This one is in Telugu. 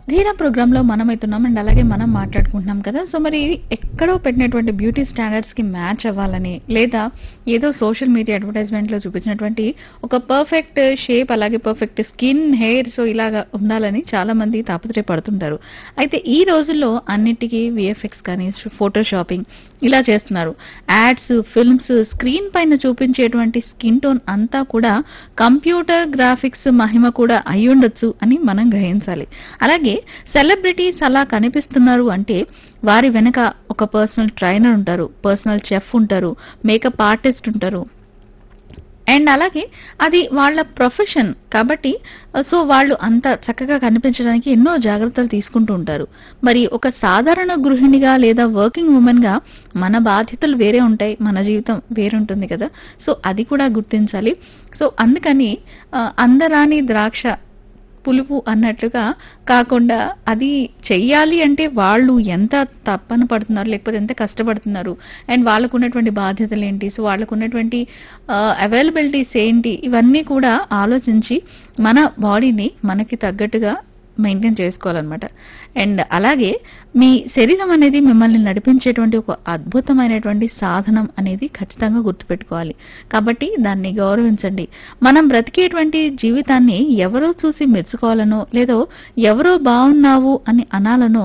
ధీరా ప్రోగ్రామ్ లో మనమైతున్నాం అండ్ అలాగే మనం మాట్లాడుకుంటున్నాం కదా. సో మరి ఎక్కడో పెట్టినటువంటి బ్యూటీ స్టాండర్డ్స్ కి మ్యాచ్ అవ్వాలని, లేదా ఏదో సోషల్ మీడియా అడ్వర్టైజ్మెంట్ లో చూపించినటువంటి ఒక పర్ఫెక్ట్ షేప్, అలాగే పర్ఫెక్ట్ స్కిన్, హెయిర్, సో ఇలాగా ఉండాలని చాలా మంది తాపత్రయపడుతుంటారు. అయితే ఈ రోజుల్లో అన్నిటికీ విఎఫ్ఎక్స్ కానీ, ఫోటో షాపింగ్ ఇలా చేస్తున్నారు. యాడ్స్, ఫిల్మ్స్, స్క్రీన్ పైన చూపించేటువంటి స్కిన్ టోన్ అంతా కూడా కంప్యూటర్ గ్రాఫిక్స్ మహిమ కూడా అయ్యుండొచ్చు అని మనం గ్రహించాలి. అలాగే సెలబ్రిటీస్ అలా కనిపిస్తున్నారు అంటే వారి వెనక ఒక పర్సనల్ ట్రైనర్ ఉంటారు, పర్సనల్ చెఫ్ ఉంటారు, మేకప్ ఆర్టిస్ట్ ఉంటారు. అండ్ అలాగే అది వాళ్ళ ప్రొఫెషన్ కాబట్టి సో వాళ్ళు అంత చక్కగా కనిపించడానికి ఎన్నో జాగ్రత్తలు తీసుకుంటూ ఉంటారు. మరి ఒక సాధారణ గృహిణిగా లేదా వర్కింగ్ ఉమెన్ గా మన బాధ్యతలు వేరే ఉంటాయి, మన జీవితం వేరే ఉంటుంది కదా. సో అది కూడా గుర్తించాలి. సో అందుకని అందరాని ద్రాక్ష పులుపు అన్నట్లుగా కాకుండా అది చెయ్యాలి అంటే వాళ్ళు ఎంత తప్పన పడుతున్నారు, లేకపోతే ఎంత కష్టపడుతున్నారు, అండ్ వాళ్ళకు ఉన్నటువంటి బాధ్యతలు ఏంటి, సో వాళ్ళకు ఉన్నటువంటి అవైలబిలిటీస్ ఏంటి, ఇవన్నీ కూడా ఆలోచించి మన బాడీని మనకి తగ్గట్టుగా మెయింటైన్ చేసుకోవాలన్నమాట. అండ్ అలాగే మీ శరీరం అనేది మిమ్మల్ని నడిపించేటువంటి ఒక అద్భుతమైనటువంటి సాధనం అనేది ఖచ్చితంగా గుర్తుపెట్టుకోవాలి. కాబట్టి దాన్ని గౌరవించండి. మనం బ్రతికేటువంటి జీవితాన్ని ఎవరో చూసి మెచ్చుకోవాలనో, లేదో ఎవరో బాగున్నావు అని అనాలనో